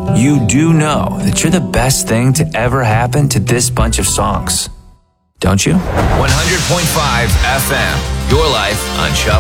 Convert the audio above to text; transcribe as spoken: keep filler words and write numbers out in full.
you do know that you're the best thing to ever happen to this bunch of songs, don't you? one hundred point five F M, your life on Shuffle.